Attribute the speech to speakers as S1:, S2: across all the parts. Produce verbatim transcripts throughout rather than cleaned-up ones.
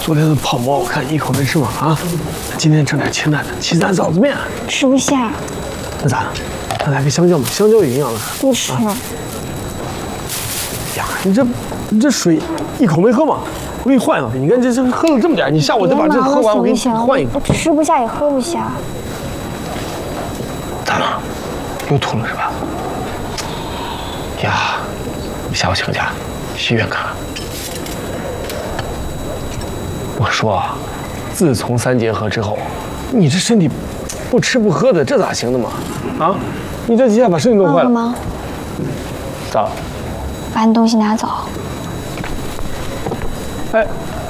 S1: 昨天的泡馍，我看你一口没吃嘛啊！今天整点清淡的，起咱臊子面。
S2: 吃不下。
S1: 那咋？那来个香蕉嘛，香蕉有营养的。
S2: 不吃。啊、
S1: 呀，你这你这水一口没喝嘛？我给你换一个。你看这这喝了这么点，你下午再把这喝完，我给你换一个。
S2: 我吃不下也喝不下。
S1: 咋了？又吐了是吧？呀，下午请假，去医院看看。我说，自从三结合之后，你这身体不吃不喝的，这咋行的嘛？啊，你这几下把身体弄坏了
S2: 吗？
S1: 咋了？
S2: 把你东西拿走。
S1: 哎。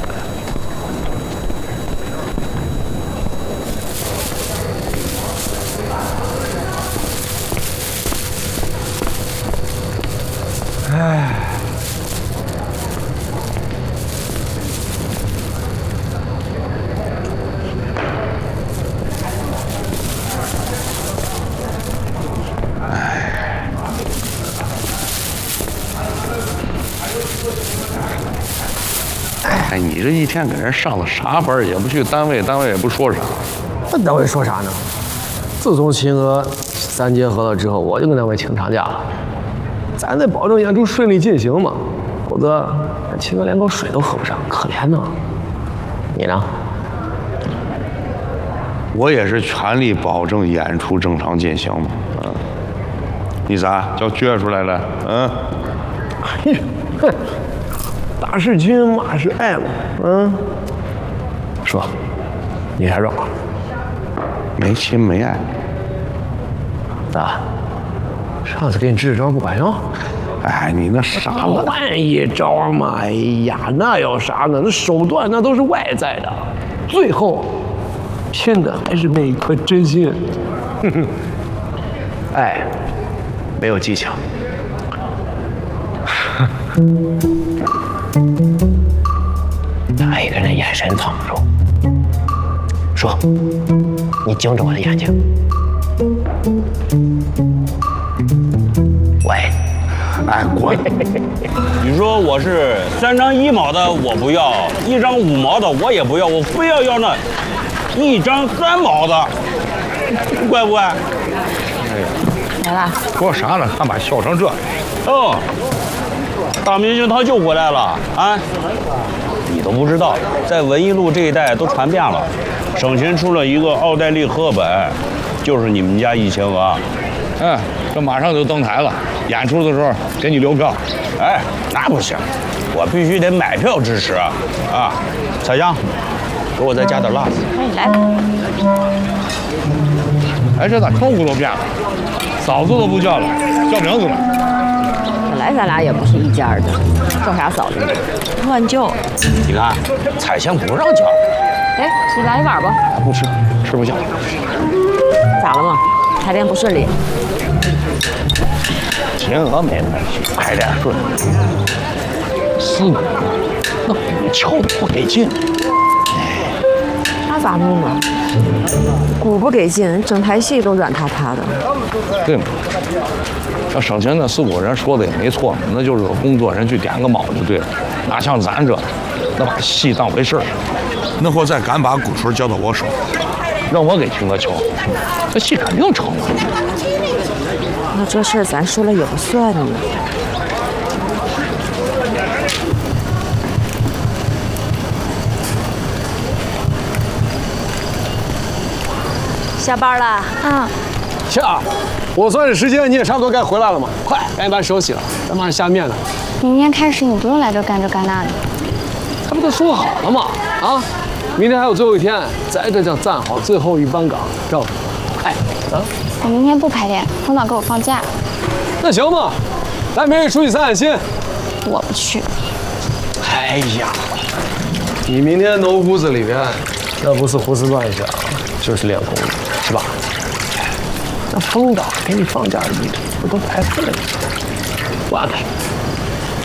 S1: 哎。
S3: 哎，你这一天给人上了啥班，也不去单位，单位也不说啥。
S1: 那单位说啥呢？自从秦娥三结合了之后，我就跟单位请长假了。咱得保证演出顺利进行嘛，否则秦娥连口水都喝不上，可怜呢。你呢？
S3: 我也是全力保证演出正常进行嘛。嗯，你咋叫撅出来了？嗯？
S1: 哎呀，哼！打是亲，骂是爱嘛。嗯。说，你啥状况？
S3: 没亲没爱。
S1: 咋？上次给你支支招不管用？
S3: 哎，你那啥了？
S1: 换一招嘛！哎呀，那有啥呢？那手段那都是外在的，最后拼的还是那一颗真心。哼哼，爱没有技巧。他一个人眼神藏不住。说，你盯着我的眼睛。喂。
S3: 哎，滚！
S4: 你说我是三张一毛的，我不要；一张五毛的，我也不要，我非要要那一张三毛的，怪不怪？
S3: 哎呀，
S5: 来了。
S3: 说啥呢？还把笑成这样。
S4: 哦，大明星他就回来了啊！你都不知道，在文艺路这一带都传遍了。省群出了一个奥黛丽·赫本，就是你们家易前娥。
S3: 嗯，这马上就登台了。演出的时候给你留票。
S4: 哎，那不行，我必须得买票支持啊！啊，彩香，给我再加点辣子。
S5: 哎，来了。
S3: 哎，这咋称呼都变了？嫂子都不叫了，叫名字了。
S5: 本来咱俩也不是一家的，叫啥嫂子？乱叫。
S4: 你看，彩香不让叫。
S5: 哎，你来一碗吧。
S3: 不吃，吃不下。
S5: 咋了嘛？排练不顺利。
S3: 秦娥没关系，排练顺。是呢，那鼓敲的不给劲。
S5: 哎，那咋弄啊？鼓不给劲，整台戏都软塌塌的。
S3: 对嘛？要省钱那四鼓人说的也没错，那就是个工作人去点个卯就对了。哪像咱这，那把戏当回事儿。那会再敢把鼓槌交到我手，让我给秦娥敲，这戏肯定成了。
S5: 那这事儿咱说了也不算呢。下班了
S2: 啊？
S1: 行啊，我算是时间，你也差不多该回来了嘛。快，赶紧把手洗了，咱马上下面呢。
S2: 明天开始你不用来这干这干那的。
S1: 他不都说好了吗？啊，明天还有最后一天，在这叫站好最后一班岗，知道吗？哎，啊。
S2: 我明天不排练，领导给我放假。
S1: 那行吧，咱明天出去散散心。
S2: 我不去。
S1: 哎呀，你明天农屋子里边，那不是胡思乱想，就是练功，是吧？那风导给你放假一周，不都白费了？我安排。